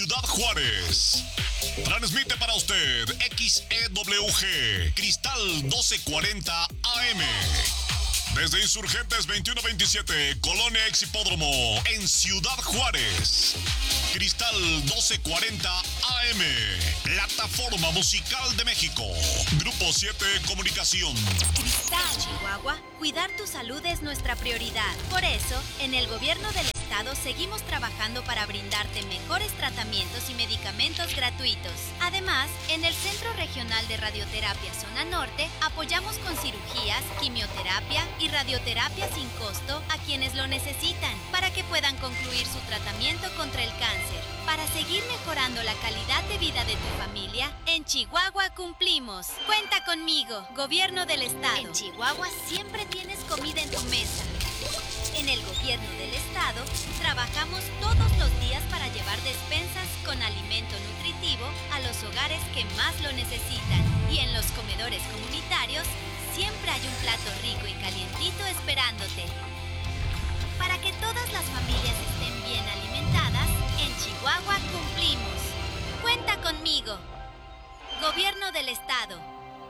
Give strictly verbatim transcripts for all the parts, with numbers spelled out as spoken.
Ciudad Juárez. Transmite para usted X E W G, Cristal doce cuarenta A M. Desde Insurgentes veintiuno veintisiete, Colonia Exhipódromo, en Ciudad Juárez. Cristal doce cuarenta A M, Plataforma Musical de México. Grupo siete Comunicación. Cristal, Chihuahua, cuidar tu salud es nuestra prioridad. Por eso, en el gobierno del estado seguimos trabajando para brindarte mejores tratamientos y medicamentos gratuitos. Además, en el Centro Regional de Radioterapia Zona Norte, apoyamos con cirugías, quimioterapia y radioterapia sin costo a quienes lo necesitan, para que puedan concluir su tratamiento contra el cáncer. Para seguir mejorando la calidad de vida de tu familia, en Chihuahua cumplimos. Cuenta conmigo, Gobierno del Estado. En Chihuahua siempre tienes comida en tu mesa. En el Gobierno del Estado, trabajamos todos los días para llevar despensas con alimento nutritivo a los hogares que más lo necesitan. Y en los comedores comunitarios, siempre hay un plato rico y calientito esperándote. Para que todas las familias estén bien alimentadas, en Chihuahua cumplimos. Cuenta conmigo. Gobierno del Estado.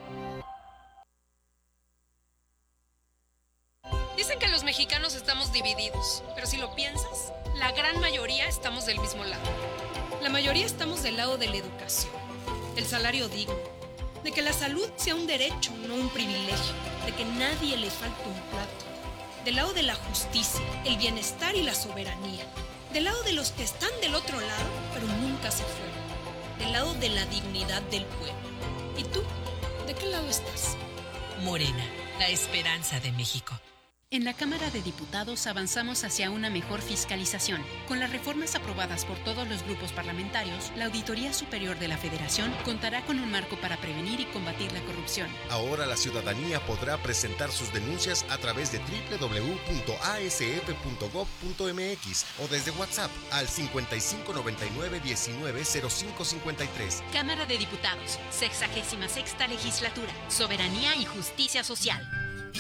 Dicen que los mexicanos estamos divididos, pero si lo piensas, la gran mayoría estamos del mismo lado. La mayoría estamos del lado de la educación, del salario digno, de que la salud sea un derecho, no un privilegio, de que nadie le falte un plato, del lado de la justicia, el bienestar y la soberanía, del lado de los que están del otro lado, pero nunca se fueron, del lado de la dignidad del pueblo. ¿Y tú? ¿De qué lado estás? Morena, la esperanza de México. En la Cámara de Diputados avanzamos hacia una mejor fiscalización. Con las reformas aprobadas por todos los grupos parlamentarios, la Auditoría Superior de la Federación contará con un marco para prevenir y combatir la corrupción. Ahora la ciudadanía podrá presentar sus denuncias a través de doble u doble u doble u punto a s f punto gob punto m x o desde WhatsApp al cincuenta y cinco noventa y nueve diecinueve cero cinco cincuenta y tres. Cámara de Diputados, sexagésima sexta Legislatura, Soberanía y Justicia Social.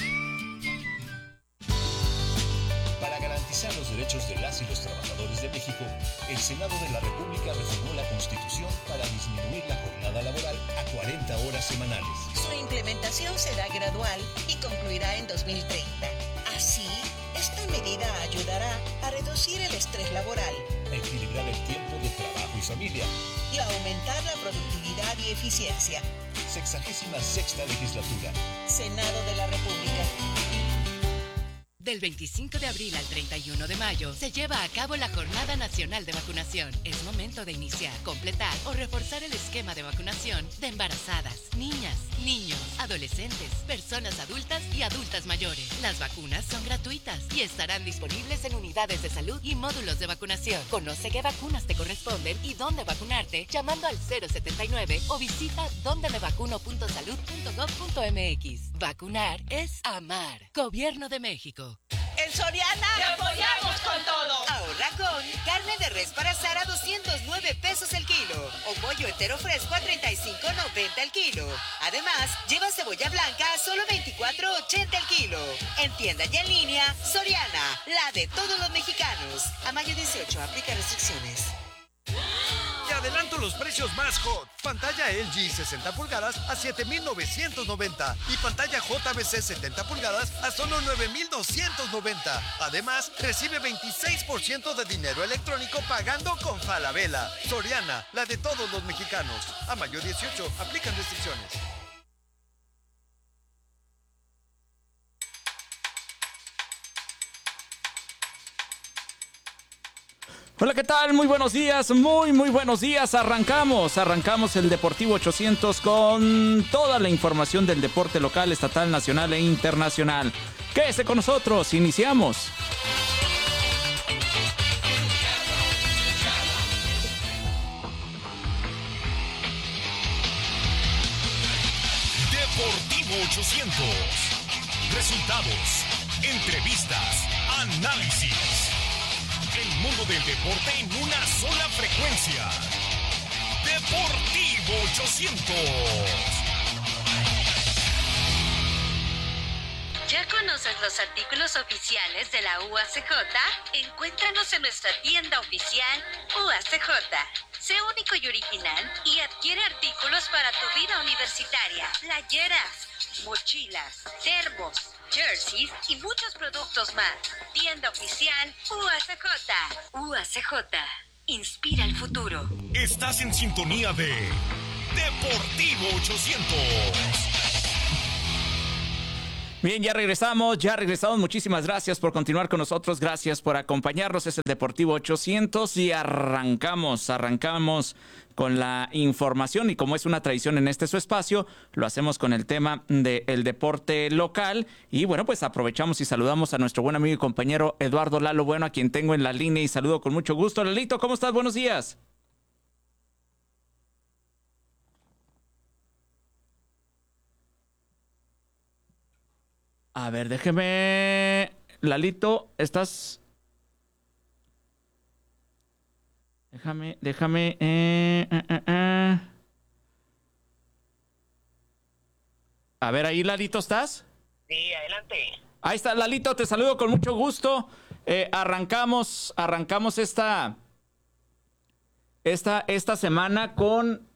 Para garantizar los derechos de las y los trabajadores de México, el Senado de la República reformó la Constitución para disminuir la jornada laboral a cuarenta horas semanales. Su implementación será gradual y concluirá en dos mil treinta. Así, esta medida ayudará a reducir el estrés laboral, a equilibrar el tiempo de trabajo y familia y a aumentar la productividad y eficiencia. Sexagésima sexta Legislatura. Senado de la República. Del veinticinco de abril al treinta y uno de mayo se lleva a cabo la Jornada Nacional de Vacunación. Es momento de iniciar, completar o reforzar el esquema de vacunación de embarazadas, niñas, niños, adolescentes, personas adultas y adultas mayores. Las vacunas son gratuitas y estarán disponibles en unidades de salud y módulos de vacunación. Conoce qué vacunas te corresponden y dónde vacunarte llamando al cero setenta y nueve o visita donde me vacuno punto salud punto gob punto m x. Vacunar es amar. Gobierno de México. En Soriana ¡te apoyamos con todo! Ahorra con carne de res para asar a doscientos nueve pesos el kilo o pollo entero fresco a treinta y cinco noventa el kilo. Además, lleva cebolla blanca a solo veinticuatro ochenta el kilo. En tienda y en línea, Soriana, la de todos los mexicanos. A mayo dieciocho, aplica restricciones. Te adelanto los precios más hot. Pantalla L G sesenta pulgadas a siete mil novecientos noventa y pantalla J V C setenta pulgadas a solo nueve mil doscientos noventa. Además, recibe veintiséis por ciento de dinero electrónico pagando con Falabella. Soriana, la de todos los mexicanos. A mayo dieciocho, aplican restricciones. Hola, ¿qué tal? Muy buenos días, muy, muy buenos días. Arrancamos, arrancamos el Deportivo ochocientos con toda la información del deporte local, estatal, nacional e internacional. Quédese con nosotros, iniciamos. Deportivo ochocientos. Resultados, entrevistas, análisis. El mundo del deporte en una sola frecuencia. Deportivo ochocientos. ¿Ya conoces los artículos oficiales de la U A C J? Encuéntranos en nuestra tienda oficial U A C J. Sé único y original y adquiere artículos para tu vida universitaria. Playeras, mochilas, termos, jerseys y muchos productos más. Tienda oficial U A C J. U A C J. Inspira el futuro. Estás en sintonía de Deportivo ochocientos. Bien, ya regresamos, ya regresamos. Muchísimas gracias por continuar con nosotros. Gracias por acompañarnos. Es el Deportivo ochocientos y arrancamos, arrancamos con la información. Y como es una tradición en este su espacio, lo hacemos con el tema del deporte local. Y bueno, pues aprovechamos y saludamos a nuestro buen amigo y compañero Eduardo Lalo Bueno, a quien tengo en la línea y saludo con mucho gusto. Lalito, ¿cómo estás? Buenos días. A ver, déjeme... Lalito, ¿estás...? Déjame, déjame... Eh, eh, eh, eh. A ver, ahí, Lalito, ¿estás? Sí, adelante. Ahí está, Lalito, te saludo con mucho gusto. Eh, arrancamos, arrancamos esta... Esta, esta semana con...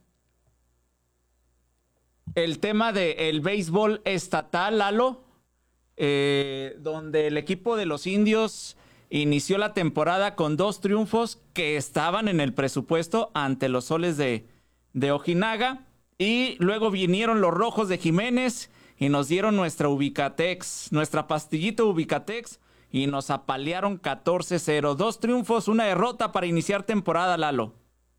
el tema del béisbol estatal, Lalo. Eh, donde el equipo de los Indios inició la temporada con dos triunfos que estaban en el presupuesto ante los Soles de, de Ojinaga, y luego vinieron los Rojos de Jiménez y nos dieron nuestra Ubicatex, nuestra pastillita Ubicatex, y nos apalearon catorce cero. Dos triunfos, una derrota para iniciar temporada, Lalo.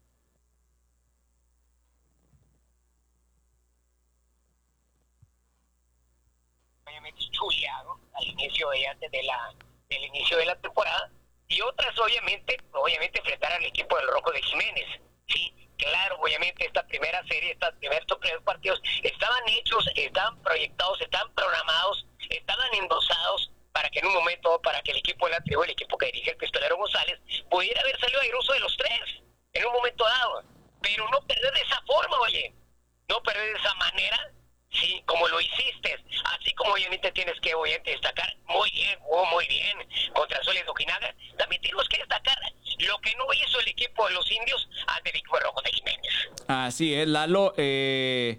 Chuleado al inicio de antes de la del inicio de la temporada, y otras obviamente obviamente enfrentar al equipo del Rojo de Jiménez. Sí, claro, obviamente esta primera serie, estos primeros primeros partidos estaban hechos, estaban proyectados, estaban programados, estaban endosados para que en un momento, para que el equipo de la tribu, el equipo que dirige el Pistolero González, pudiera haber salido airoso de los tres en un momento dado, pero no perder de esa forma, oye, no perder de esa manera. Sí, como lo hiciste, así como obviamente tienes que obviamente destacar muy bien, jugó muy bien contra Soles de Ojinaga, también tenemos que destacar lo que no hizo el equipo de los Indios ante el equipo rojo de Jiménez. Así es, Lalo. Eh,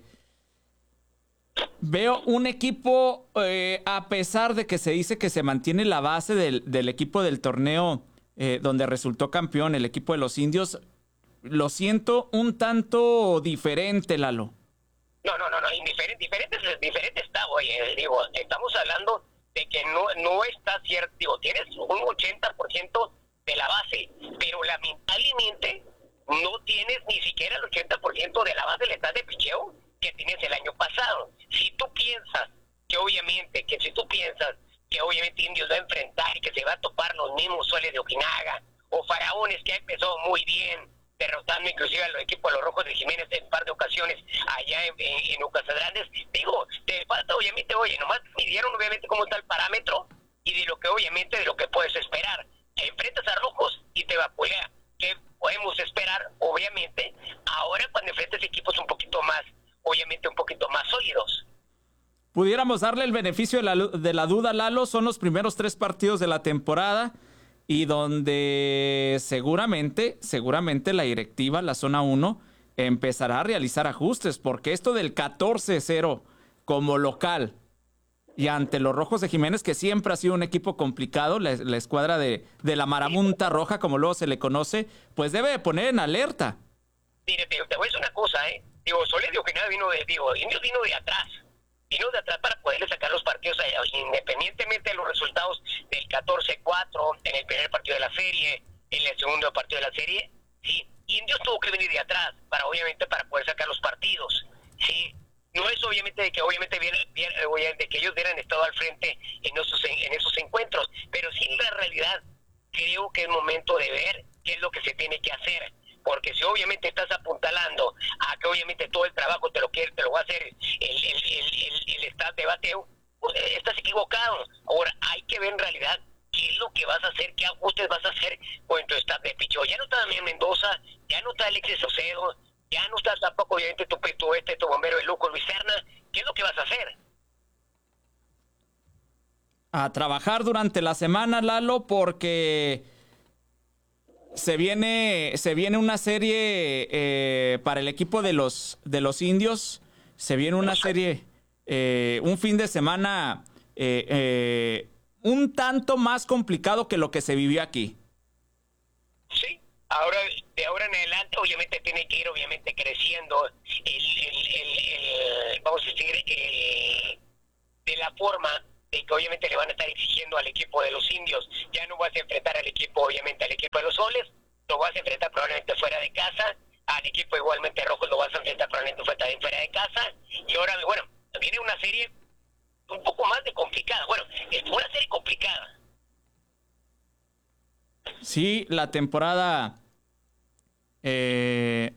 veo un equipo, eh, a pesar de que se dice que se mantiene la base del, del equipo del torneo eh, donde resultó campeón, el equipo de los Indios, lo siento un tanto diferente, Lalo. No, no, no, no, indiferente, diferente, diferente está, oye, digo, estamos hablando de que no, no está cierto, digo, tienes un ochenta por ciento de la base, pero lamentablemente no tienes ni siquiera el ochenta por ciento de la base de letal de picheo que tienes el año pasado. Si tú piensas que obviamente, que si tú piensas que obviamente Indios va a enfrentar y que se va a topar los mismos Soles de Ojinaga, o Faraones, que ha empezado muy bien, derrotando inclusive a los equipos de los Rojos de Jiménez en un par de ocasiones allá en, en, en Ocasas Grandes, digo, te falta obviamente, oye, nomás midieron obviamente cómo está el parámetro y de lo que obviamente, de lo que puedes esperar. Enfrentas a Rojos y te vapulea. ¿Qué podemos esperar? Obviamente, ahora cuando enfrentes equipos un poquito más, obviamente un poquito más sólidos. Pudiéramos darle el beneficio de la, de la duda, Lalo, son los primeros tres partidos de la temporada, y donde seguramente, seguramente la directiva, la zona uno, empezará a realizar ajustes, porque esto del catorce cero como local y ante los Rojos de Jiménez, que siempre ha sido un equipo complicado, la, la escuadra de, de la Marabunta Roja, como luego se le conoce, pues debe poner en alerta. Mire, te, te voy a decir una cosa, ¿eh? Digo, Soles de Ojinaga vino de, digo, Indios vino de atrás. Vino de atrás para poderle sacar los partidos allá, independientemente de los resultados del catorce cuatro en el primer partido de la serie, en el segundo partido de la serie, sí, Indios tuvo que venir de atrás para obviamente para poder sacar los partidos, sí, no es obviamente de que obviamente bien, bien, de que ellos hubieran estado al frente en esos en esos encuentros, pero sí en la realidad creo que es momento de ver qué es lo que se tiene que hacer. Porque si obviamente estás apuntalando a que obviamente todo el trabajo te lo quiere, te lo va a hacer el, el, el, el, el staff de bateo, pues estás equivocado. Ahora hay que ver en realidad qué es lo que vas a hacer, qué ajustes vas a hacer con tu staff de picheo. Ya no está Damián Mendoza, ya no está Alexis Saucedo, ya no está tampoco obviamente tu, tu, este, tu bombero de Luco, Luis Serna. ¿Qué es lo que vas a hacer? A trabajar durante la semana, Lalo, porque Se viene, se viene una serie eh, para el equipo de los, de los indios. Se viene una serie, eh, un fin de semana eh, eh, un tanto más complicado que lo que se vivió aquí. Sí, ahora de ahora en adelante obviamente tiene que ir obviamente creciendo el, el, el, el vamos a decir, el, de la forma de que obviamente le van a estar exigiendo al equipo de los indios. Ya no vas a enfrentar al equipo, obviamente al equipo de los soles, lo vas a enfrentar probablemente fuera de casa, al equipo igualmente rojos lo vas a enfrentar probablemente fuera, también fuera de casa, y ahora, bueno, viene una serie un poco más de complicada. Bueno, es una serie complicada. Sí, la temporada... Eh,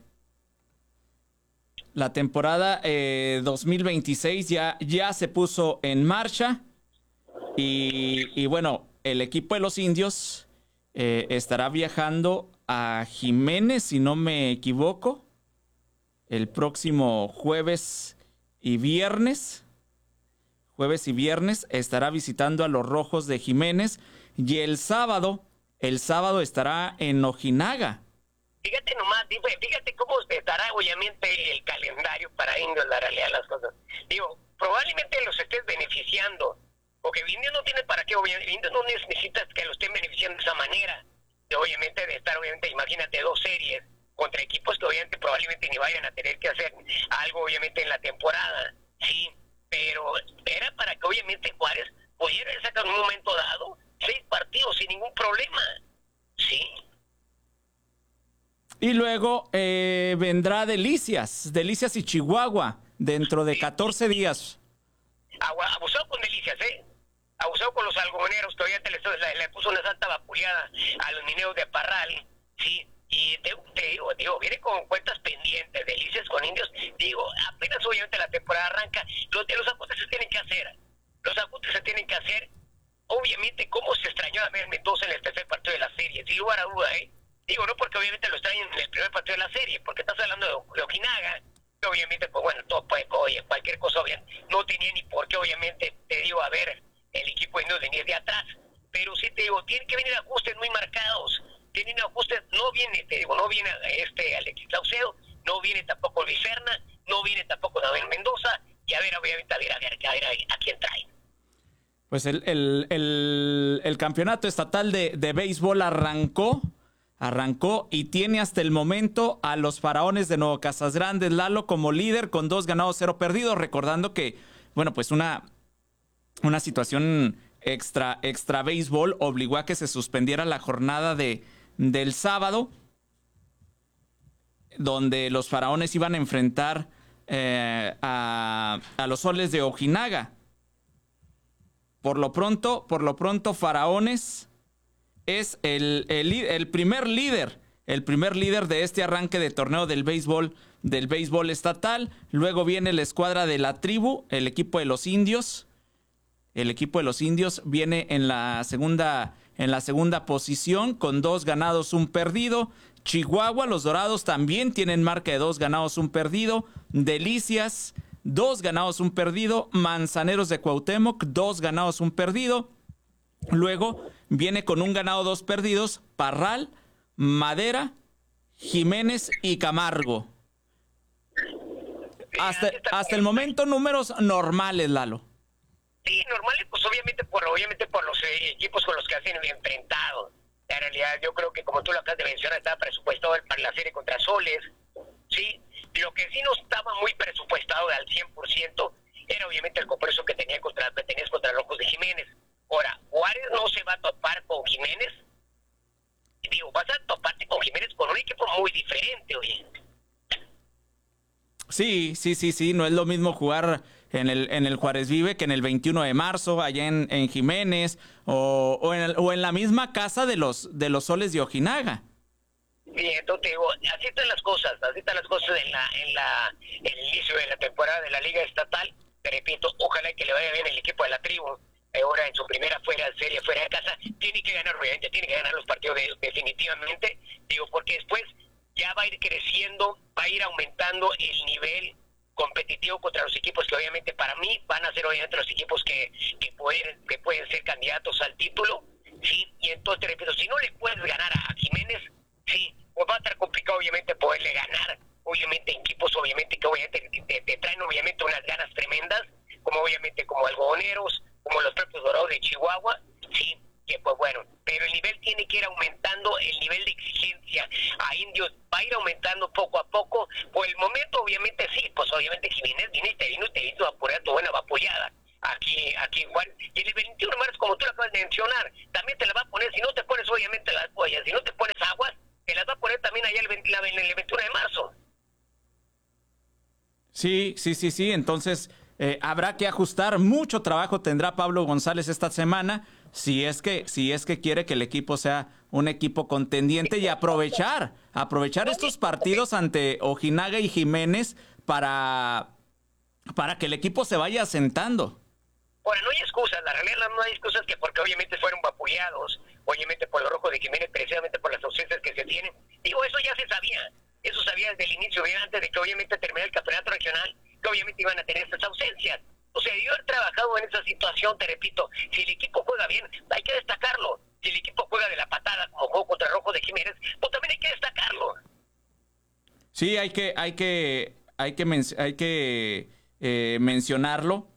la temporada eh, dos mil veintiséis ya, ya se puso en marcha. Y, y bueno, el equipo de los indios eh, estará viajando a Jiménez, si no me equivoco, el próximo jueves y viernes. Jueves y viernes estará visitando a los Rojos de Jiménez. Y el sábado, el sábado estará en Ojinaga. Fíjate nomás, fíjate cómo estará obviamente el calendario para indios, la realidad de las cosas. Digo, probablemente los estés beneficiando. Porque Indios no tiene para qué, obviamente, Indios no necesitas que lo estén beneficiando de esa manera. De, obviamente, de estar, obviamente, imagínate, dos series contra equipos que obviamente probablemente ni vayan a tener que hacer algo, obviamente, en la temporada. Sí, pero era para que, obviamente, Juárez pudiera sacar en un momento dado seis partidos sin ningún problema. Sí. Y luego eh, vendrá Delicias, Delicias y Chihuahua, dentro de catorce días. Abusado con Delicias, ¿eh? Abusado con los algodoneros, todavía te le, le, le puso una santa vapuleada a los mineros de Parral, sí, y te, te digo, digo, viene con cuentas pendientes, Delicias con indios, digo, apenas obviamente la temporada arranca, los, los ajustes se tienen que hacer, los ajustes se tienen que hacer, obviamente, cómo se extrañó a ver Mendoza en el tercer partido de la serie, sin lugar a duda, ¿eh? Digo, no porque obviamente lo extrañen en el primer partido de la serie, porque estás hablando de, de Ojinaga, que obviamente, pues bueno, todo puede, oye, cualquier cosa, obviamente, no tenía ni por qué, obviamente, te digo, a ver, el equipo de indios venir de atrás, pero sí te digo, tienen que venir ajustes muy marcados, tienen ajustes, no viene, te digo, no viene este Alexis Saucedo, no viene tampoco Luis Serna, no viene tampoco David Mendoza, y a ver, obviamente, a ver, a ver, a ver, a, ver, a quién traen. Pues el, el, el, el campeonato estatal de, de béisbol arrancó, arrancó y tiene hasta el momento a los Faraones de Nuevo Casas Grandes, Lalo, como líder con dos ganados, cero perdidos, recordando que, bueno, pues una... Una situación extra, extra béisbol obligó a que se suspendiera la jornada de, del sábado, donde los Faraones iban a enfrentar eh, a, a los Soles de Ojinaga. Por lo pronto, por lo pronto, Faraones es el, el, el primer líder, el primer líder de este arranque de torneo del béisbol, del béisbol estatal. Luego viene la escuadra de la tribu, el equipo de los indios. El equipo de los indios viene en la segunda, en la segunda posición con dos ganados, un perdido. Chihuahua, los Dorados también tienen marca de dos ganados, un perdido. Delicias, dos ganados, un perdido. Manzaneros de Cuauhtémoc, dos ganados, un perdido. Luego viene con un ganado, dos perdidos. Parral, Madera, Jiménez y Camargo. Hasta, hasta el momento números normales, Lalo. Sí, normales, pues obviamente por obviamente por los eh, equipos con los que han enfrentado. En realidad, yo creo que como tú lo acabas de mencionar, estaba presupuestado para la serie contra Soles, sí. Lo que sí no estaba muy presupuestado al cien por ciento era obviamente el compromiso que tenía contra, que tenías contra Rojos de Jiménez. Ahora, Juárez no se va a topar con Jiménez. Digo, vas a toparte con Jiménez con un equipo muy diferente, oye. Sí, sí, sí, sí, no es lo mismo jugar en el, en el Juárez Vive que en el veintiuno de marzo, allá en, en Jiménez, o, o, en el, o en la misma casa de los, de los Soles de Ojinaga. Bien, entonces te digo, así están las cosas, así están las cosas en la, en la, en el inicio de la temporada de la Liga Estatal. Te repito, ojalá que le vaya bien el equipo de la tribu, ahora en su primera fuera serie fuera de casa, tiene que ganar, obviamente, tiene que ganar los partidos de, definitivamente, digo, porque después ya va a ir creciendo, va a ir aumentando el nivel competitivo contra los equipos que obviamente para mí van a ser obviamente los equipos que, que pueden que pueden ser candidatos al título, sí, y entonces te repito, si no le puedes ganar a Jiménez, sí, pues va a estar complicado obviamente poderle ganar, obviamente equipos obviamente que obviamente te, te traen obviamente unas ganas tremendas, como obviamente como Algodoneros, como los propios Dorados de Chihuahua, sí, que pues bueno, pero el nivel tiene que ir aumentando, el nivel de exigencia a Indios va a ir aumentando poco a poco. Por el momento obviamente sí, pues obviamente Jiménez viene y te vino y te vino a apurar tu buena vapullada aquí, aquí Juan, y el veintiuno de marzo, como tú lo acabas de mencionar, también te la va a poner, si no te pones obviamente las pollas, si no te pones aguas, te las va a poner también allá el, veinte, la, el veintiuno de marzo. Sí, sí, sí, sí, entonces eh, habrá que ajustar, mucho trabajo tendrá Pablo González esta semana, si es que, si es que quiere que el equipo sea un equipo contendiente y aprovechar, aprovechar estos partidos ante Ojinaga y Jiménez para, para que el equipo se vaya asentando. Ahora, no hay excusas, la realidad no hay excusas que porque obviamente fueron vapullados, obviamente por los rojos de Jiménez, precisamente por las ausencias que se tienen. Digo, eso ya se sabía, eso sabía desde el inicio, bien antes de que obviamente terminara el campeonato regional, que obviamente iban a tener estas ausencias. O sea, yo he trabajado en esa situación, te repito, si el equipo juega bien, hay que destacarlo. Si el equipo juega de la patada, como juego contra Rojo de Jiménez, pues también hay que destacarlo. Sí, hay que, hay que, hay que, men- hay que eh, mencionarlo.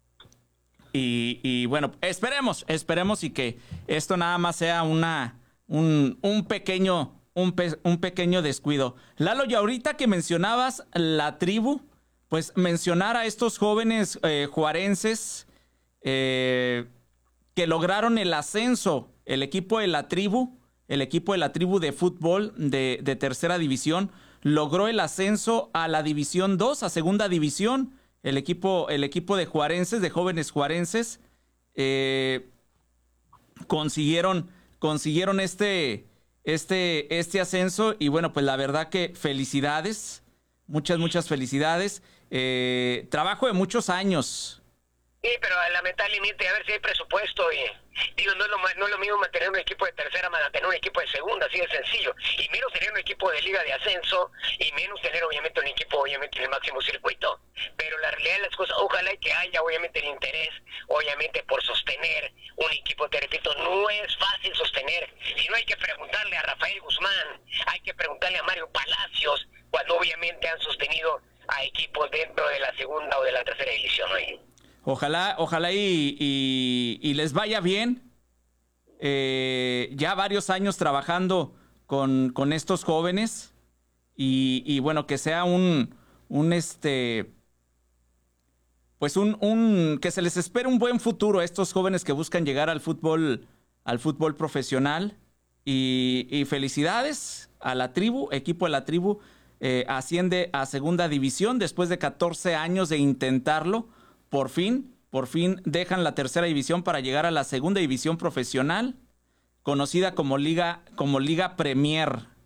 Y, y bueno, esperemos, esperemos y que esto nada más sea una, un, un pequeño, un, pe- un pequeño descuido. Lalo, y ahorita que mencionabas la tribu, pues mencionar a estos jóvenes eh, juarenses eh, que lograron el ascenso, el equipo de la tribu, el equipo de la tribu de fútbol de, de tercera división, logró el ascenso a la división dos, a segunda división, el equipo, el equipo de juarenses, de jóvenes juarenses, eh, consiguieron, consiguieron este, este, este ascenso y bueno, pues la verdad que felicidades, muchas, muchas felicidades. Eh, trabajo de muchos años. Sí, pero lamentablemente a ver si hay presupuesto y digo, no es lo, no es lo mismo mantener un equipo de tercera mantener un equipo de segunda, así de sencillo, y menos tener un equipo de liga de ascenso y menos tener obviamente un equipo obviamente en el máximo circuito, pero la realidad de las cosas, ojalá que haya obviamente el interés obviamente por sostener un equipo, te repito, no es fácil sostener, si no hay que preguntarle a Rafael Guzmán, hay que preguntarle a Mario Palacios, cuando obviamente han sostenido a equipos dentro de la segunda o de la tercera división, ¿no? Ojalá, ojalá y, y, y les vaya bien. Eh, ya varios años trabajando con, con estos jóvenes y, y bueno, que sea un, un este, pues un, un, que se les espere un buen futuro a estos jóvenes que buscan llegar al fútbol, al fútbol profesional y, y felicidades a la tribu, equipo de la tribu, eh, asciende a segunda división después de catorce años de intentarlo. Por fin, por fin dejan la tercera división para llegar a la segunda división profesional, conocida como Liga, como Liga Premier.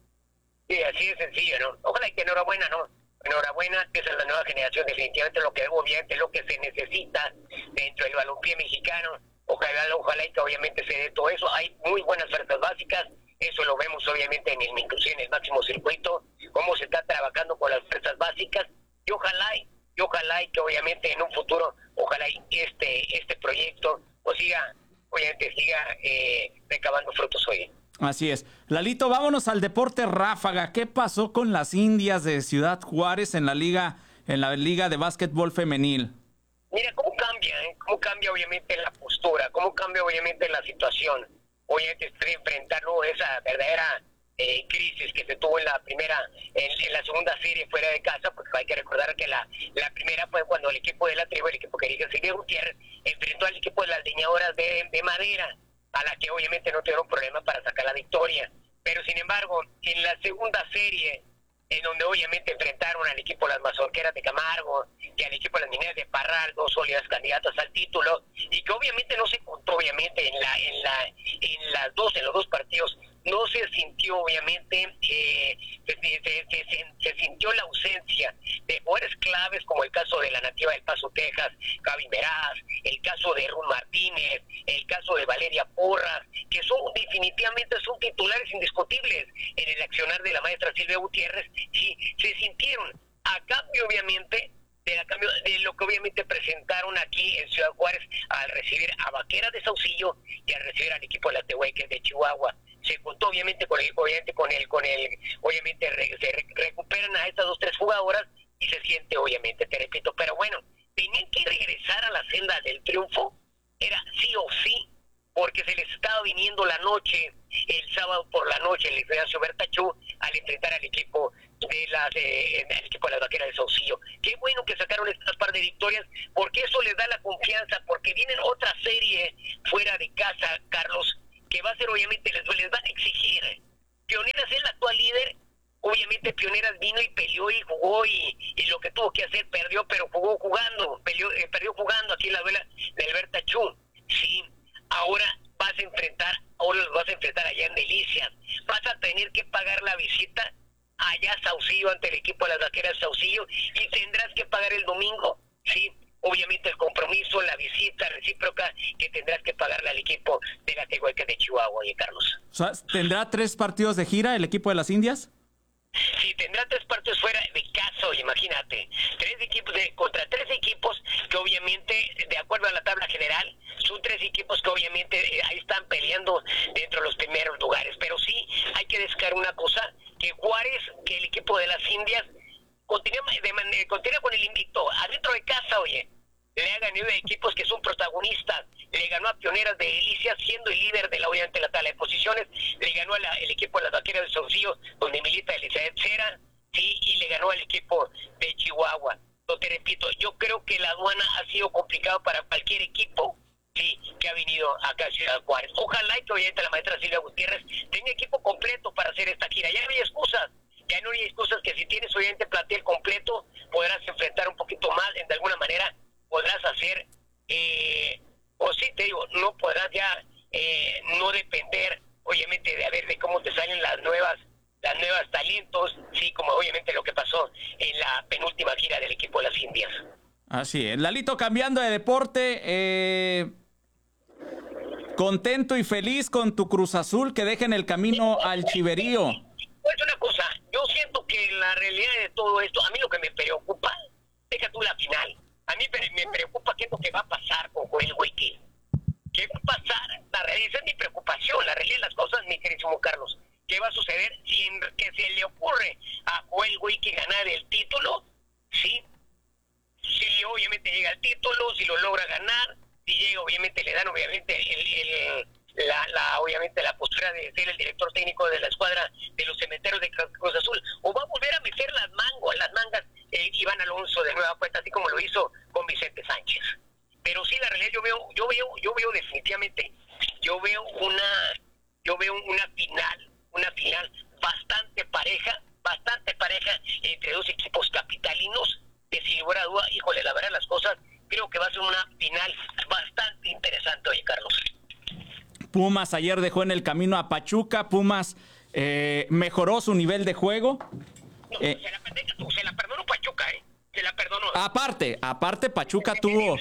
Sí, así de sencillo, ¿no? Ojalá y que enhorabuena, ¿no? Enhorabuena, que esa es la nueva generación, definitivamente lo que obviamente lo que se necesita dentro del balompié mexicano. Ojalá, ojalá y que obviamente se dé todo eso. Hay muy buenas fuerzas básicas, eso lo vemos obviamente en el, inclusive en el máximo circuito, cómo se está trabajando con las fuerzas básicas, y ojalá y Y ojalá y que obviamente en un futuro, ojalá y este este proyecto pues siga, obviamente siga eh, recabando frutos hoy. Así es. Lalito, vámonos al deporte ráfaga. ¿Qué pasó con las Indias de Ciudad Juárez en la liga, en la liga de básquetbol femenil? Mira cómo cambia, ¿eh? Cómo cambia obviamente la postura, cómo cambia obviamente la situación. Obviamente estoy enfrentando esa verdadera Eh, crisis que se tuvo en la primera, en, en la segunda serie fuera de casa, porque hay que recordar que la, la primera fue cuando el equipo de la tribu, el equipo que dirige Silvio Gutiérrez, enfrentó al equipo de las leñadoras de, de madera, a la que obviamente no tuvieron problema para sacar la victoria. Pero sin embargo, en la segunda serie, en donde obviamente enfrentaron al equipo de las mazorqueras de Camargo y al equipo de las mineras de Parral, dos sólidas candidatas al título, y que obviamente no se contó obviamente en la, en la, en las dos, en los dos partidos, no se sintió obviamente, eh, se, se, se, se, se sintió la ausencia de jugadores claves como el caso de la nativa del Paso, Texas, Gaby Meraz, el caso de Ruth Martínez, el caso de Valeria Porras, que son definitivamente son titulares indiscutibles en el accionar de la maestra Silvia Gutiérrez, sí, se sintieron a cambio obviamente de, la cambio, de lo que obviamente presentaron aquí en Ciudad Juárez al recibir a Vaqueras de Saucillo y al recibir al equipo de la Tehueques de Chihuahua. Se contó mismo obviamente con el, obviamente con el, con el, obviamente re, se re, recuperan a estas dos, tres jugadoras y se siente obviamente, te repito, pero bueno, tenían que regresar a la senda del triunfo, era sí o sí, porque se les estaba viniendo la noche, el sábado por la noche, el Ignacio Bertachú, al enfrentar al equipo de las eh, el equipo de las Vaqueras de Saucillo. Qué bueno que sacaron estas par de victorias, porque eso les da la confianza, porque vienen otra serie fuera de casa, Carlos, que va a ser obviamente, les, les van a exigir. Pioneras es el actual líder, obviamente Pioneras vino y peleó y jugó y, y lo que tuvo que hacer perdió, pero jugó jugando, peleó, eh, perdió jugando aquí en la duela del Bertachú. Sí, ahora vas a enfrentar, ahora los vas a enfrentar allá en Delicias, vas a tener que pagar la visita allá a Saucillo ante el equipo de las Vaqueras de Saucillo y tendrás que pagar el domingo, sí, obviamente el compromiso, la visita recíproca que tendrás que pagarle al equipo de la Tehueca de Chihuahua, oye Carlos. O sea, ¿tendrá tres partidos de gira el equipo de las Indias? Sí, tendrá tres partidos fuera de casa, imagínate, tres equipos de, contra tres equipos que obviamente, de acuerdo a la tabla general, son tres equipos que obviamente eh, ahí están peleando dentro de los primeros lugares, pero sí hay que destacar una cosa, que Juárez, que el equipo de las Indias, continúa, de manera, continúa con el invicto, adentro de casa, oye, le ha ganado a equipos que son protagonistas, le ganó a Pioneras de Delicias, siendo el líder de la, obviamente, la tabla de posiciones, le ganó al equipo de las Vaqueras de Saucillo, donde milita Elizabeth Cera, sí, y le ganó al equipo de Chihuahua. No te repito, yo creo que la aduana ha sido complicado para cualquier equipo, sí, que ha venido acá a Ciudad Juárez. Ojalá y que obviamente la maestra Silvia Gutiérrez tenga equipo completo para hacer esta gira. Ya no hay excusas, ya no hay excusas que si tienes obviamente plantel completo, podrás enfrentar un poquito más, de alguna manera podrás hacer, eh, o sí te digo, no podrás ya eh, no depender obviamente de a ver de cómo te salen las nuevas las nuevas talentos, sí, como obviamente lo que pasó en la penúltima gira del equipo de las Indias. Así es. Lalito, cambiando de deporte, eh, contento y feliz con tu Cruz Azul que deja en el camino al chiverío. Pues una cosa, yo siento que la realidad de todo esto, a mí lo que me preocupa, deja tú la final, a mí me preocupa qué es lo que va a pasar con Joel Wiki. ¿Qué va a pasar? La realidad, esa es mi preocupación, la realidad de las cosas, mi queridísimo Carlos. ¿Qué va a suceder si en, que se le ocurre a Joel Wiki ganar el título? Sí. Si obviamente llega el título, si lo logra ganar, si llega obviamente le dan obviamente el, el, la, la obviamente la postura de ser el director técnico de la escuadra de los Cementeros de Cruz Azul, o va a volver a meter las mangas, las mangas eh, Iván Alonso de nueva cuenta, así como lo hizo con Vicente Sánchez. Pero sí, la realidad yo veo, yo veo, yo veo definitivamente, yo veo una, yo veo una final, una final bastante pareja, bastante pareja entre dos equipos capitalinos, que sin lugar a duda, híjole, la verdad las cosas, creo que va a ser una final bastante interesante, oye Carlos. Pumas ayer dejó en el camino a Pachuca, Pumas eh, mejoró su nivel de juego. No, eh, se, la, se la perdonó Pachuca, ¿eh? Se la perdonó. Aparte, aparte Pachuca tuvo...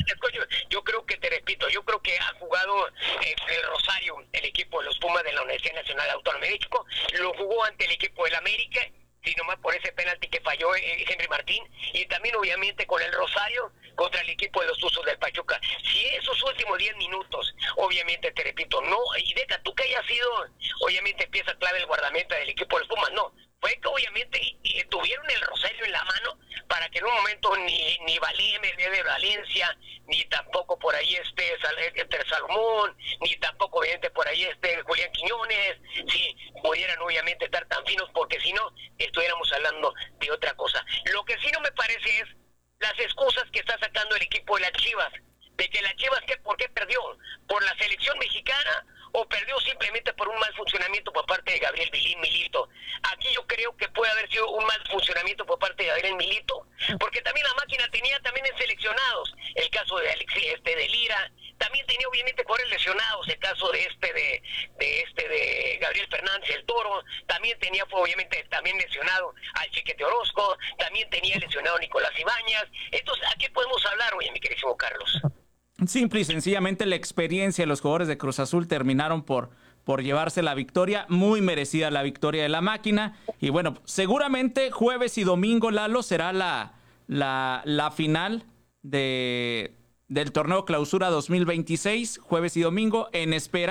Yo creo que, te repito, yo creo que ha jugado eh, el Rosario, el equipo de los Pumas de la Universidad Nacional Autónoma de México, lo jugó ante el equipo del América, si nomás por ese penalti que falló eh, Henry Martín, y también obviamente con el Rosario contra el equipo de los Tuzos del Pachuca. Si esos últimos diez minutos, obviamente te repito, no, y deja tú que haya sido, obviamente pieza clave el guardameta del equipo de los Pumas, no, fue que obviamente eh, tuvieron el Rosario en la mano para que en un momento ni, ni Valime, ni de Valencia, ni tampoco por ahí esté este Salomón, ni tampoco obviamente por ahí esté Julián Quiñones, si pudieran obviamente estar tan finos, porque si no, estuviéramos hablando de otra cosa. Lo que sí no me parece es las excusas que está sacando el equipo de las Chivas, de que las Chivas, ¿qué, ¿por qué perdió? ¿Por la selección mexicana? ¿O perdió simplemente por un mal funcionamiento por parte de Gabriel Milito? Aquí yo creo que puede haber sido un mal funcionamiento por parte de Gabriel Milito, porque también la máquina tenía también en seleccionados, el caso de Alexis, este de Lira, también tenía obviamente por lesionados, el caso de este de, de este de Gabriel Fernández el Toro, también tenía fue obviamente también lesionado al Chiquete Orozco, también tenía lesionado a Nicolás Ibañez. Entonces, ¿a qué podemos hablar, oye, mi queridísimo Carlos? Simple y sencillamente la experiencia de los jugadores de Cruz Azul terminaron por, por llevarse la victoria, muy merecida la victoria de la máquina. Y bueno, seguramente jueves y domingo, Lalo, será la, la, la final de, del torneo Clausura dos mil veintiséis, jueves y domingo, en espera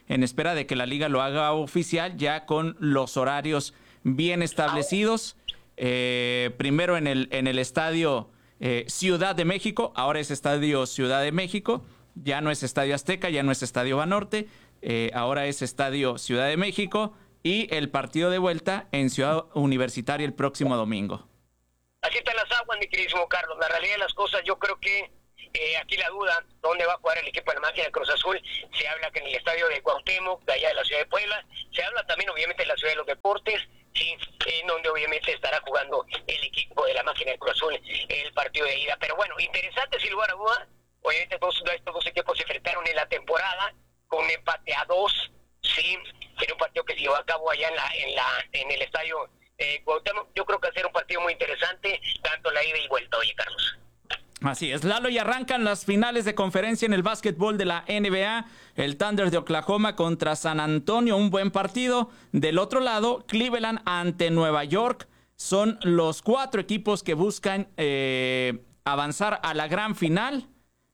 en espera de que la liga lo haga oficial ya con los horarios bien establecidos. Eh, primero en el, en el estadio eh, Ciudad de México, ahora es Estadio Ciudad de México, ya no es Estadio Azteca, ya no es Estadio Banorte, eh, ahora es Estadio Ciudad de México, y el partido de vuelta en Ciudad Universitaria el próximo domingo. Así están las aguas, mi queridísimo Carlos. La realidad de las cosas, yo creo que eh, aquí la duda, ¿dónde va a jugar el equipo de la máquina de Cruz Azul? Se habla que en el estadio de Cuauhtémoc, de allá de la ciudad de Puebla, se habla también obviamente en la ciudad de los deportes, sí, en donde obviamente estará jugando el equipo de la máquina de Cruz Azul el partido de ida. Pero bueno, interesante sin lugar a duda. Obviamente todos estos dos equipos se enfrentaron en la temporada con un empate a dos, sí, era un partido que se llevó a cabo allá en la en la en el estadio eh, Cuauhtémoc. Yo creo que va a ser un partido muy interesante, tanto la ida y vuelta, oye, Carlos. Así es, Lalo, y arrancan las finales de conferencia en el básquetbol de la N B A. El Thunder de Oklahoma contra San Antonio, un buen partido. Del otro lado, Cleveland ante Nueva York. Son los cuatro equipos que buscan eh, avanzar a la gran final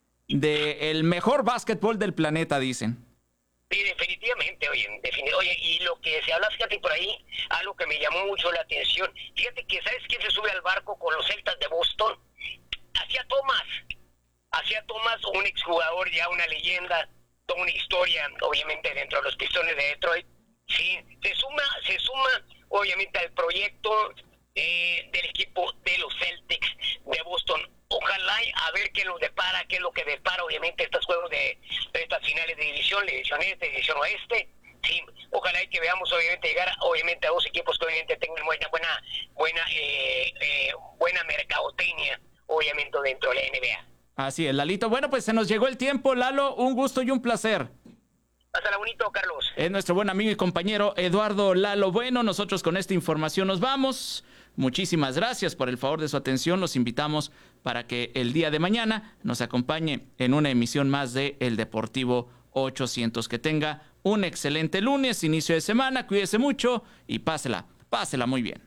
del mejor básquetbol del planeta, dicen. Sí, definitivamente, oye, definitivamente, oye, y lo que se habla, fíjate por ahí, algo que me llamó mucho la atención, fíjate que, ¿sabes quién se sube al barco con los Celtas de Boston? Hacía Thomas, hacía Thomas, un exjugador, ya una leyenda, toda una historia, obviamente, dentro de los Pistones de Detroit, sí, se suma, se suma, obviamente, al proyecto eh, del equipo de los Celtics de Boston. Ojalá a ver qué nos depara, qué es lo que depara, obviamente, estos juegos de, de estas finales de división, la división este, división oeste. Sí, ojalá y que veamos, obviamente, llegar, obviamente, a dos equipos que obviamente tengan buena, buena, buena, eh, eh, buena mercadotecnia, obviamente, dentro de la N B A. Así es, Lalito. Bueno, pues se nos llegó el tiempo, Lalo. Un gusto y un placer. Pásala bonito, Carlos. Es nuestro buen amigo y compañero Eduardo Lalo Bueno. Nosotros con esta información nos vamos. Muchísimas gracias por el favor de su atención. Los invitamos para que el día de mañana nos acompañe en una emisión más de El Deportivo ochocientos. Que tenga un excelente lunes, inicio de semana. Cuídese mucho y pásela, pásela muy bien.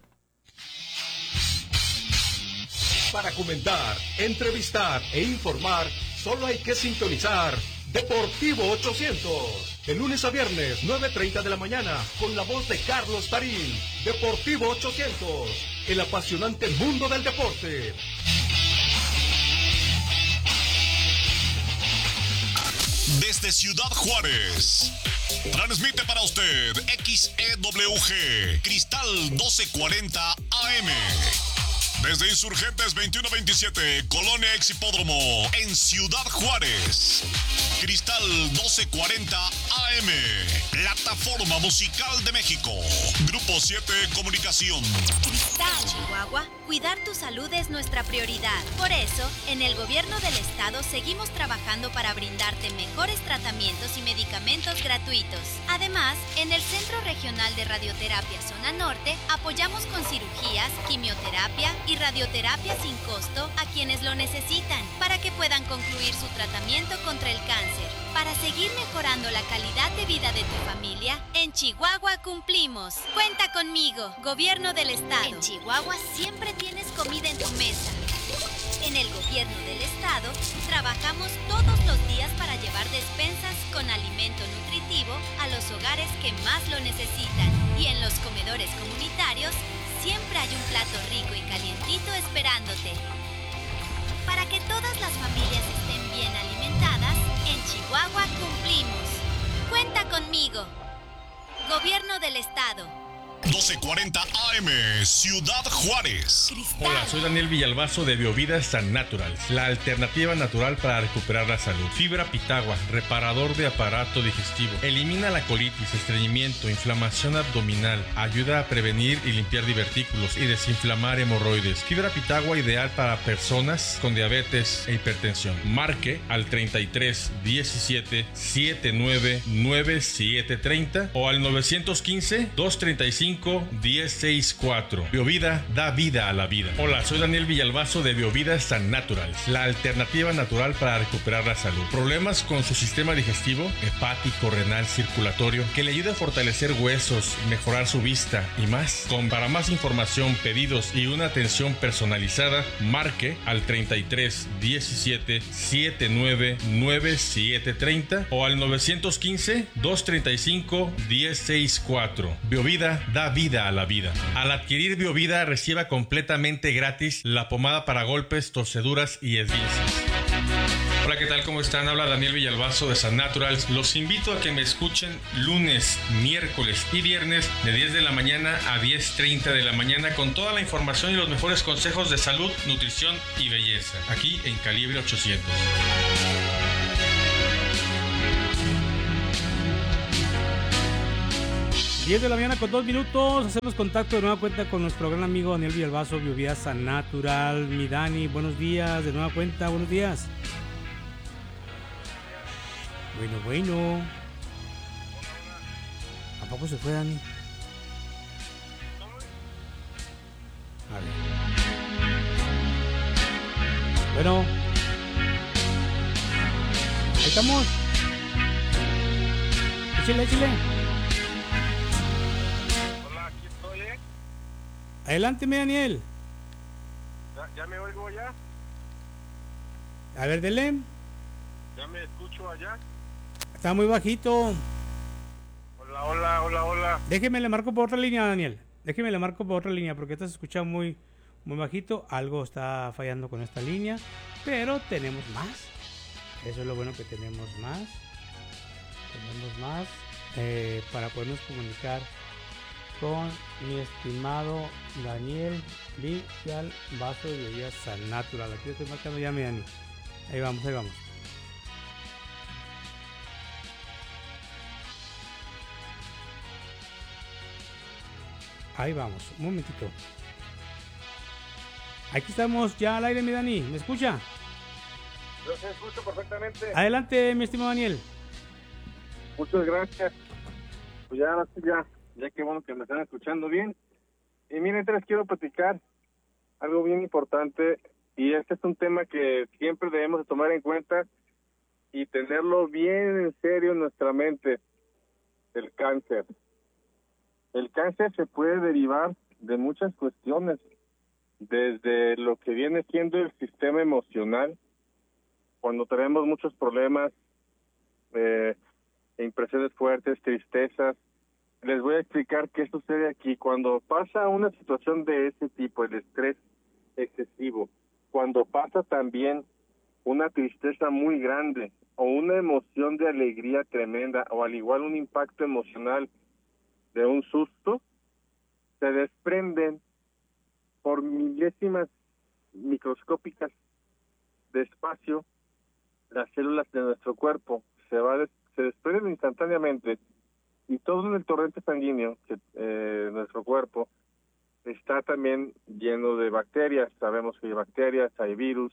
Para comentar, entrevistar e informar, solo hay que sintonizar Deportivo ochocientos. De lunes a viernes, nueve treinta de la mañana, con la voz de Carlos Tarín. Deportivo ochocientos, el apasionante mundo del deporte. Desde Ciudad Juárez, transmite para usted X E W G, Cristal doce cuarenta A M. Desde Insurgentes veintiuno veintisiete, Colonia Ex Hipódromo, en Ciudad Juárez. Cristal doce cuarenta A M, Plataforma Musical de México. Grupo siete Comunicación. Cristal, Chihuahua, cuidar tu salud es nuestra prioridad. Por eso, en el gobierno del estado seguimos trabajando para brindarte mejores tratamientos y medicamentos gratuitos. Además, en el Centro Regional de Radioterapia Zona Norte, apoyamos con cirugías, quimioterapia y radioterapia sin costo a quienes lo necesitan, para que puedan concluir su tratamiento contra el cáncer. Para seguir mejorando la calidad de vida de tu familia, en Chihuahua cumplimos. Cuenta conmigo, Gobierno del Estado. En Chihuahua siempre tienes comida en tu mesa. En el Gobierno del Estado, trabajamos todos los días para llevar despensas con alimento nutritivo a los hogares que más lo necesitan. Y en los comedores comunitarios, siempre hay un plato rico y calientito esperándote. Para que todas las familias estén bien alimentadas, en Chihuahua cumplimos. Cuenta conmigo. Gobierno del Estado. doce cuarenta A M, Ciudad Juárez. Cristal. Hola, soy Daniel Villalbazo de Biovida San Naturals, la alternativa natural para recuperar la salud. Fibra Pitagua, reparador de aparato digestivo. Elimina la colitis, estreñimiento, inflamación abdominal. Ayuda a prevenir y limpiar divertículos y desinflamar hemorroides. Fibra Pitagua ideal para personas con diabetes e hipertensión. Marque al treinta y tres diecisiete setenta y nueve noventa y siete treinta o al nueve uno cinco dos treinta y cinco cinco, diez sesenta y cuatro. Biovida da vida a la vida. Hola, soy Daniel Villalbazo de Biovida San Naturals, la alternativa natural para recuperar la salud. ¿Problemas con su sistema digestivo, hepático, renal, circulatorio, que le ayude a fortalecer huesos, mejorar su vista y más? Con para más información, pedidos y una atención personalizada, marque al treinta y tres, diecisiete, setenta y nueve, noventa y siete treinta o al nueve uno cinco, dos treinta y cinco, diez sesenta y cuatro. Biovida da vida a la vida. Al adquirir Biovida, reciba completamente gratis la pomada para golpes, torceduras y esguinces. Hola, ¿qué tal? ¿Cómo están? Habla Daniel Villalbazo de San Naturals. Los invito a que me escuchen lunes, miércoles y viernes de diez de la mañana a diez treinta de la mañana con toda la información y los mejores consejos de salud, nutrición y belleza, aquí en Calibre ochocientos. diez de la mañana con dos minutos, hacemos contacto de nueva cuenta con nuestro gran amigo Daniel Villalbazo, Biovida San Natural. Mi Dani, buenos días, de nueva cuenta, buenos días. Bueno, bueno. ¿A poco se fue, Dani? A ver. Bueno. Ahí estamos. Échale, échale. Adelante, mi Daniel. ¿Ya, ya me oigo ya? A ver, dele. ¿Ya me escucho allá? Está muy bajito. Hola, hola, hola, hola. Déjeme le marco por otra línea, Daniel. Déjeme le marco por otra línea porque esta se escucha muy, muy bajito. Algo está fallando con esta línea. Pero tenemos más. Eso es lo bueno, que tenemos más. Tenemos más eh, para podernos comunicar con mi estimado Daniel Villalbazo de Biovida San Natural. Aquí estoy marcando ya, mi Dani. Ahí vamos, ahí vamos. Ahí vamos, un momentito. Aquí estamos ya al aire, mi Dani. ¿Me escucha? Yo se escucho perfectamente. Adelante, mi estimado Daniel. Muchas gracias. Pues ya, ya. Ya que bueno que me están escuchando bien. Y miren, les quiero platicar algo bien importante, y este es un tema que siempre debemos de tomar en cuenta y tenerlo bien en serio en nuestra mente: el cáncer. El cáncer se puede derivar de muchas cuestiones, desde lo que viene siendo el sistema emocional, cuando tenemos muchos problemas, eh, impresiones fuertes, tristezas. Les voy a explicar qué sucede aquí. Cuando pasa una situación de ese tipo, el estrés excesivo, cuando pasa también una tristeza muy grande o una emoción de alegría tremenda, o al igual un impacto emocional de un susto, se desprenden por milésimas microscópicas de espacio las células de nuestro cuerpo. Se va des- se desprenden instantáneamente. Y todo en el torrente sanguíneo, que eh, nuestro cuerpo, está también lleno de bacterias. Sabemos que hay bacterias, hay virus,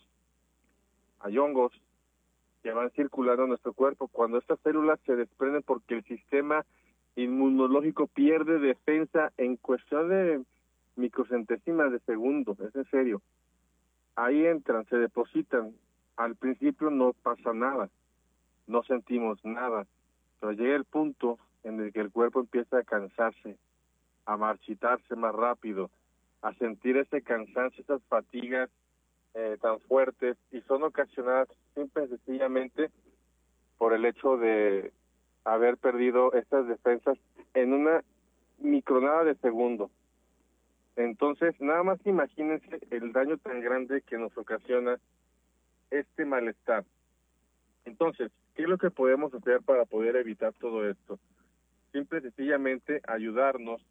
hay hongos que van circulando en nuestro cuerpo. Cuando estas células se desprenden porque el sistema inmunológico pierde defensa en cuestión de microcentésimas de segundo, es en serio. Ahí entran, se depositan. Al principio no pasa nada, no sentimos nada, pero llega el punto en el que el cuerpo empieza a cansarse, a marchitarse más rápido, a sentir ese cansancio, esas fatigas eh, tan fuertes, y son ocasionadas simple y sencillamente por el hecho de haber perdido estas defensas en una micronada de segundo. Entonces, nada más imagínense el daño tan grande que nos ocasiona este malestar. Entonces, ¿qué es lo que podemos hacer para poder evitar todo esto? Simple y sencillamente ayudarnos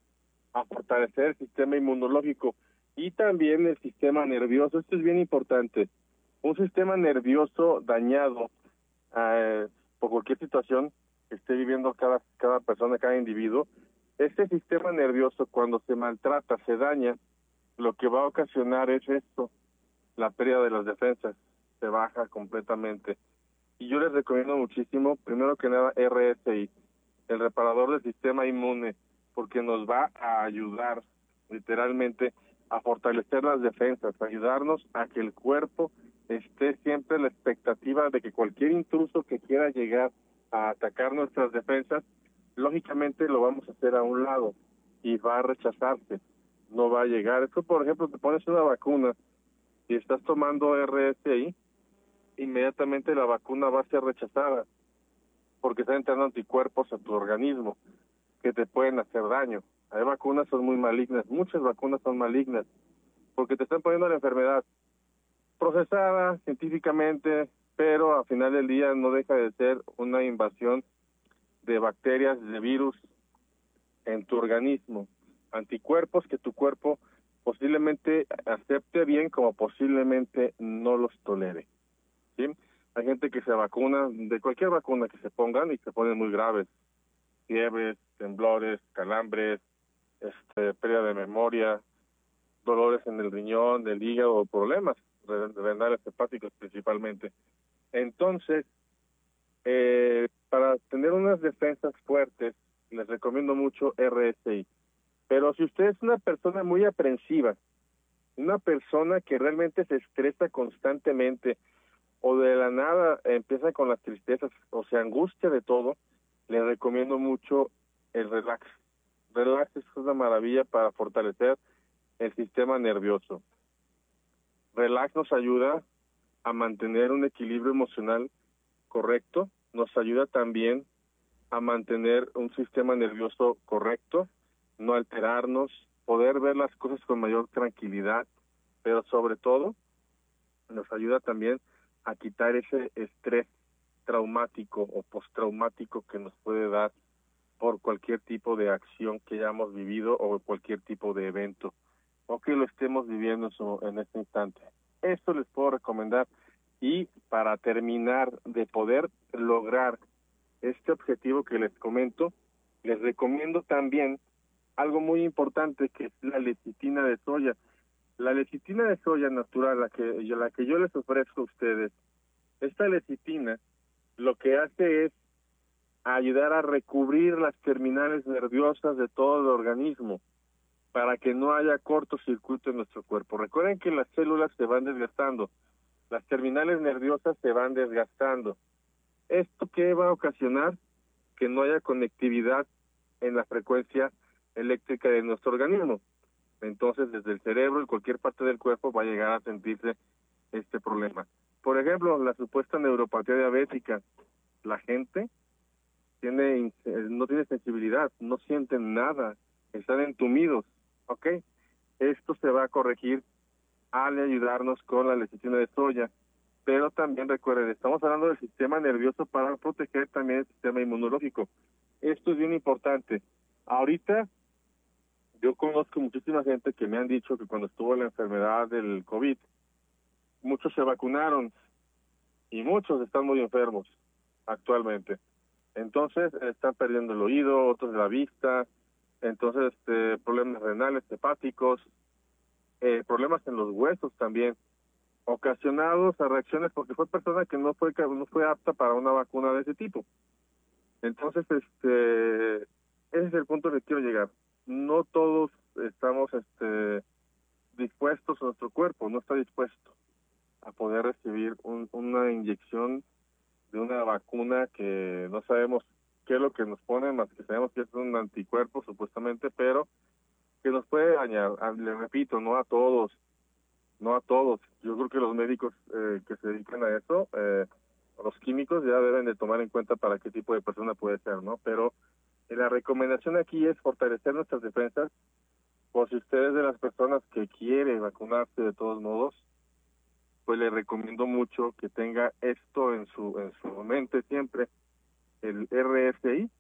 a fortalecer el sistema inmunológico y también el sistema nervioso. Esto es bien importante. Un sistema nervioso dañado eh, por cualquier situación que esté viviendo cada, cada persona, cada individuo, este sistema nervioso, cuando se maltrata, se daña, lo que va a ocasionar es esto: la pérdida de las defensas, se baja completamente. Y yo les recomiendo muchísimo, primero que nada, R S I, el reparador del sistema inmune. porque nos va a ayudar literalmente a fortalecer las defensas, a ayudarnos a que el cuerpo esté siempre en la expectativa de que cualquier intruso que quiera llegar a atacar nuestras defensas, lógicamente lo vamos a hacer a un lado y va a rechazarse, no va a llegar. Esto, por ejemplo, te pones una vacuna y estás tomando R S I, inmediatamente la vacuna va a ser rechazada porque están entrando anticuerpos a tu organismo que te pueden hacer daño. Hay vacunas que son muy malignas, muchas vacunas son malignas porque te están poniendo la enfermedad procesada científicamente, pero al final del día no deja de ser una invasión de bacterias, de virus en tu organismo, anticuerpos que tu cuerpo posiblemente acepte bien como posiblemente no los tolere, ¿sí? Hay gente que se vacuna, de cualquier vacuna que se pongan y se ponen muy graves, fiebres, temblores, calambres, este, pérdida de memoria, dolores en el riñón, del hígado, problemas renales hepáticos principalmente. Entonces, eh, para tener unas defensas fuertes, les recomiendo mucho R S I. Pero si usted es una persona muy aprensiva, una persona que realmente se estresa constantemente, o de la nada empieza con las tristezas, o se angustia de todo, le recomiendo mucho el relax. Relax es una maravilla para fortalecer el sistema nervioso. Relax nos ayuda a mantener un equilibrio emocional correcto, nos ayuda también a mantener un sistema nervioso correcto, no alterarnos, poder ver las cosas con mayor tranquilidad, pero sobre todo nos ayuda también a quitar ese estrés traumático o postraumático que nos puede dar por cualquier tipo de acción que hayamos vivido o cualquier tipo de evento o que lo estemos viviendo en este instante. Esto les puedo recomendar. Y para terminar de poder lograr este objetivo que les comento, les recomiendo también algo muy importante, que es la lecitina de soya. La lecitina de soya natural, la que, la que yo les ofrezco a ustedes, esta lecitina lo que hace es ayudar a recubrir las terminales nerviosas de todo el organismo para que no haya cortocircuito en nuestro cuerpo. Recuerden que las células se van desgastando, las terminales nerviosas se van desgastando. ¿Esto qué va a ocasionar? Que no haya conectividad en la frecuencia eléctrica de nuestro organismo. Entonces, desde el cerebro y cualquier parte del cuerpo va a llegar a sentirse este problema. Por ejemplo, la supuesta neuropatía diabética. La gente tiene no tiene sensibilidad, no sienten nada, están entumidos, ¿ok? Esto se va a corregir al ayudarnos con la lecitina de soya. Pero también recuerden, estamos hablando del sistema nervioso para proteger también el sistema inmunológico. Esto es bien importante. Ahorita yo conozco muchísima gente que me han dicho que cuando estuvo la enfermedad del COVID, muchos se vacunaron y muchos están muy enfermos actualmente. Entonces están perdiendo el oído, otros la vista, entonces este, problemas renales, hepáticos, eh, problemas en los huesos también, ocasionados a reacciones porque fue persona que no fue no fue apta para una vacuna de ese tipo. Entonces, este, ese es el punto al que quiero llegar. No todos estamos este, dispuestos, nuestro cuerpo no está dispuesto a poder recibir un, una inyección de una vacuna que no sabemos qué es lo que nos pone, más que sabemos que es un anticuerpo supuestamente, pero que nos puede dañar. Le repito, no a todos, no a todos. Yo creo que los médicos eh, que se dedican a eso, eh, los químicos, ya deben de tomar en cuenta para qué tipo de persona puede ser, ¿no? Pero eh, la recomendación aquí es fortalecer nuestras defensas. Por si usted es de las personas que quiere vacunarse de todos modos, pues le recomiendo mucho que tenga esto en su en su mente siempre, el R S I,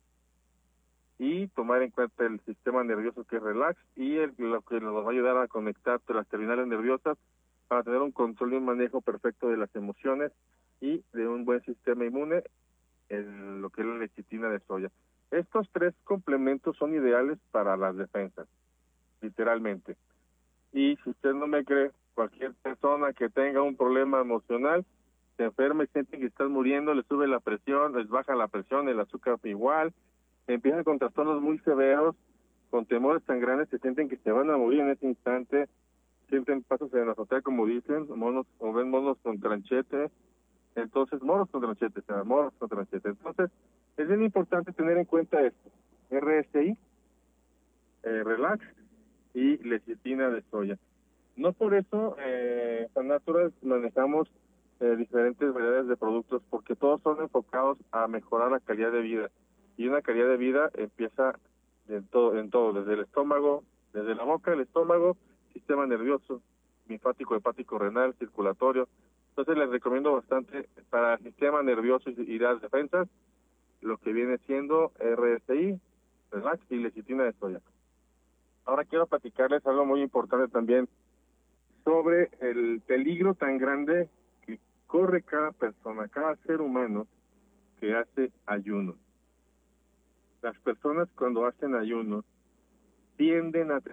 y tomar en cuenta el sistema nervioso que es relax y el, lo que nos va a ayudar a conectar las terminales nerviosas para tener un control y un manejo perfecto de las emociones y de un buen sistema inmune, en lo que es la lecitina de soya. Estos tres complementos son ideales para las defensas, literalmente. Y si usted no me cree, cualquier persona que tenga un problema emocional, se enferma y siente que está muriendo, le sube la presión, les baja la presión, el azúcar igual, empiezan con trastornos muy severos, con temores tan grandes que sienten que se van a morir en ese instante, sienten pasos en la azotea, como dicen, monos, o ven monos con tranchete, entonces, moros con tranchete, o sea, moros con tranchete. Entonces, es bien importante tener en cuenta esto, R S I, eh, Relax y lecitina de soya. No por eso, eh, San Natural manejamos eh, diferentes variedades de productos, porque todos son enfocados a mejorar la calidad de vida. Y una calidad de vida empieza en todo, en todo, desde el estómago, desde la boca, el estómago, sistema nervioso, linfático, hepático, renal, circulatorio. Entonces les recomiendo bastante para el sistema nervioso y las defensas, lo que viene siendo R S I, Relax y lecitina de soya. Ahora quiero platicarles algo muy importante también sobre el peligro tan grande que corre cada persona, cada ser humano que hace ayuno. Las personas cuando hacen ayuno tienden a